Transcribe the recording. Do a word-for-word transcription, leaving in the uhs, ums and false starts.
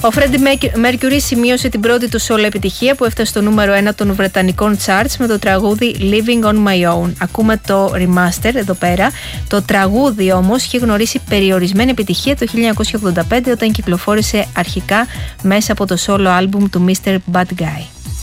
Ο Freddie Mercury σημείωσε την πρώτη του solo επιτυχία που έφτασε στο νούμερο ένα των βρετανικών charts με το τραγούδι Living on My Own. Ακούμε το remaster εδώ πέρα. Το τραγούδι όμως είχε γνωρίσει περιορισμένη επιτυχία το χίλια εννιακόσια ογδόντα πέντε όταν κυκλοφόρησε αρχικά μέσα από το solo album του μίστερ Bad Guy.